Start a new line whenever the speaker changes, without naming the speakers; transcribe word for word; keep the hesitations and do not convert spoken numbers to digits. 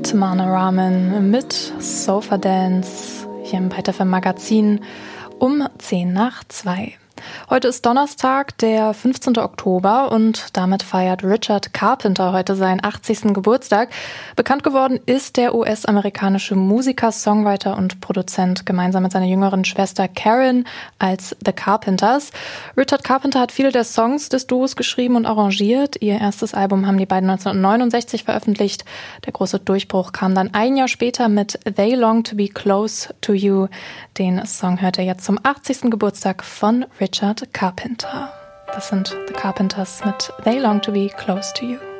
Tamana Raman mit Sofa Dance hier im Byte F M Magazin um zehn nach zwei. Heute ist Donnerstag, der fünfzehnten Oktober, und damit feiert Richard Carpenter heute seinen achtzigsten Geburtstag. Bekannt geworden ist der U S-amerikanische Musiker, Songwriter und Produzent gemeinsam mit seiner jüngeren Schwester Karen als The Carpenters. Richard Carpenter hat viele der Songs des Duos geschrieben und arrangiert. Ihr erstes Album haben die beiden neunzehnhundertneunundsechzig veröffentlicht. Der große Durchbruch kam dann ein Jahr später mit They Long to Be Close to You. Den Song hört er jetzt zum achtzigsten Geburtstag von Richard Carpenter. Das sind The Carpenters mit They Long to Be Close to You.